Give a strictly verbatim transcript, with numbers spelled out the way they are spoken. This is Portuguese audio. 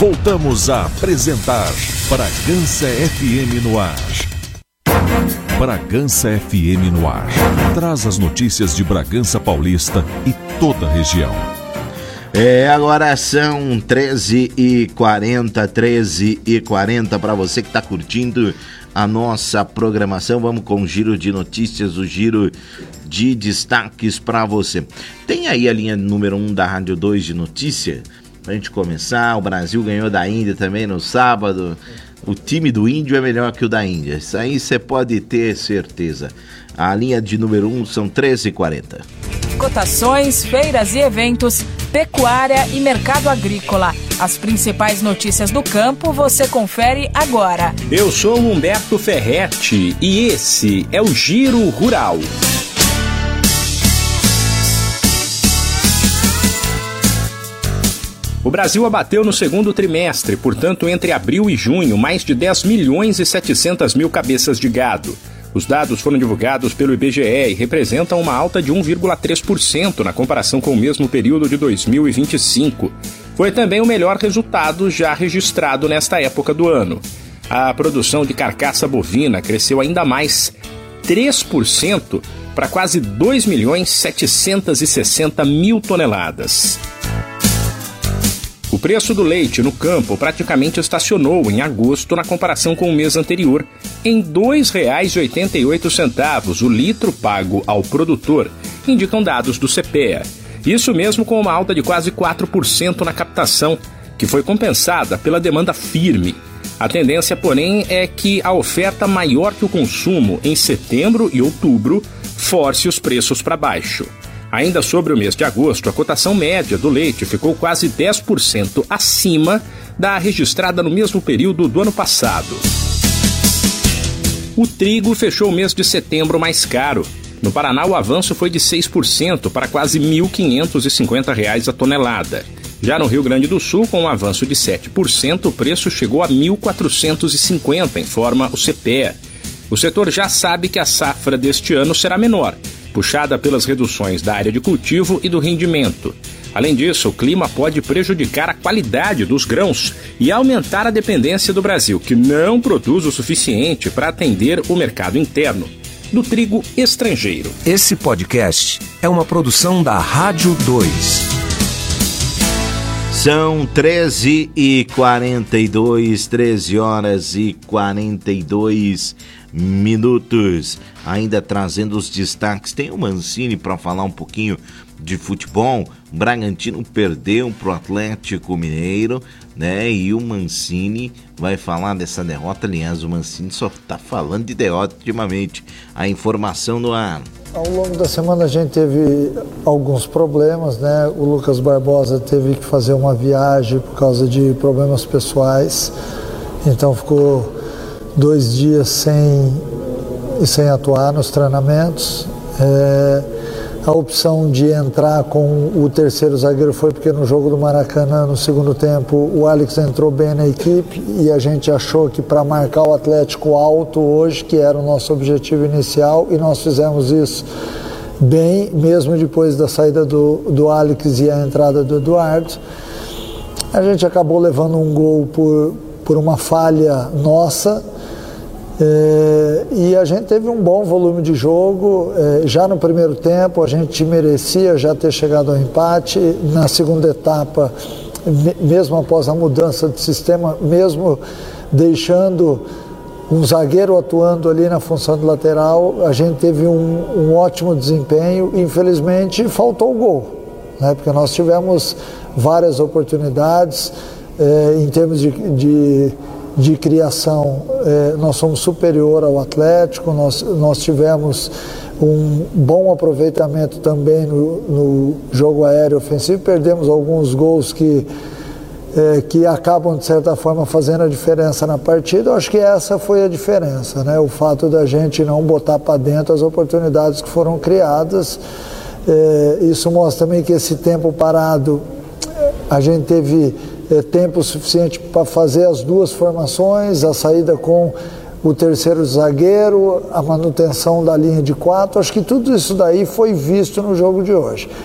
Voltamos a apresentar Bragança F M no ar. Bragança F M no ar. Traz as notícias de Bragança Paulista e toda a região. É, agora são treze e quarenta, treze e quarenta para você que está curtindo a nossa programação. Vamos com o giro de notícias, o giro de destaques para você. Tem aí a linha número um da Rádio dois de notícia, pra gente começar. O Brasil ganhou da Índia também no sábado. O time do Índio é melhor que o da Índia. Isso aí você pode ter certeza. A linha de número um são treze e quarenta. Cotações, feiras e eventos, pecuária e mercado agrícola. As principais notícias do campo você confere agora. Eu sou o Humberto Ferretti e esse é o Giro Rural. O Brasil abateu no segundo trimestre, portanto, entre abril e junho, mais de dez milhões e setecentas mil cabeças de gado. Os dados foram divulgados pelo I B G E e representam uma alta de um vírgula três por cento na comparação com o mesmo período de dois mil e vinte e cinco. Foi também o melhor resultado já registrado nesta época do ano. A produção de carcaça bovina cresceu ainda mais, três por cento, para quase dois milhões setecentos e sessenta mil toneladas. O preço do leite no campo praticamente estacionou em agosto na comparação com o mês anterior, em dois reais e oitenta e oito centavos o litro pago ao produtor, indicam dados do CEPEA. Isso mesmo com uma alta de quase quatro por cento na captação, que foi compensada pela demanda firme. A tendência, porém, é que a oferta maior que o consumo em setembro e outubro force os preços para baixo. Ainda sobre o mês de agosto, a cotação média do leite ficou quase dez por cento acima da registrada no mesmo período do ano passado. O trigo fechou o mês de setembro mais caro. No Paraná, o avanço foi de seis por cento para quase mil quinhentos e cinquenta reais a tonelada. Já no Rio Grande do Sul, com um avanço de sete por cento, o preço chegou a mil quatrocentos e cinquenta, informa o CEPEA. O setor já sabe que a safra deste ano será menor, puxada pelas reduções da área de cultivo e do rendimento. Além disso, o clima pode prejudicar a qualidade dos grãos e aumentar a dependência do Brasil, que não produz o suficiente para atender o mercado interno, do trigo estrangeiro. Esse podcast é uma produção da Rádio dois. São treze e quarenta e dois, treze horas e quarenta e dois minutos. Ainda trazendo os destaques, tem o Mancini para falar um pouquinho de futebol. O Bragantino perdeu para o Atlético Mineiro, né? E o Mancini vai falar dessa derrota. Aliás, o Mancini só está falando de derrota ultimamente. A informação no ar. Ao longo da semana a gente teve alguns problemas, né? O Lucas Barbosa teve que fazer uma viagem por causa de problemas pessoais, então ficou dois dias sem, sem atuar nos treinamentos. É, a opção de entrar com o terceiro zagueiro foi porque no jogo do Maracanã, no segundo tempo, o Alex entrou bem na equipe e a gente achou que para marcar o Atlético alto hoje, que era o nosso objetivo inicial, e nós fizemos isso bem, mesmo depois da saída do, do Alex e a entrada do Eduardo. A gente acabou levando um gol por, por uma falha nossa. É, e a gente teve um bom volume de jogo. É, já no primeiro tempo a gente merecia já ter chegado ao empate. Na segunda etapa, me, mesmo após a mudança de sistema, mesmo deixando um zagueiro atuando ali na função de lateral, a gente teve um, um ótimo desempenho. Infelizmente faltou o gol, né? Porque nós tivemos várias oportunidades. É, em termos de, de de criação, eh, nós somos superior ao Atlético, nós, nós tivemos um bom aproveitamento também no, no jogo aéreo ofensivo, perdemos alguns gols que, eh, que acabam de certa forma fazendo a diferença na partida. Eu acho que essa foi a diferença, né? O fato da gente não botar para dentro as oportunidades que foram criadas. Eh, isso mostra também que esse tempo parado a gente teve É, tempo suficiente para fazer as duas formações, a saída com o terceiro zagueiro, a manutenção da linha de quatro. Acho que tudo isso daí foi visto no jogo de hoje.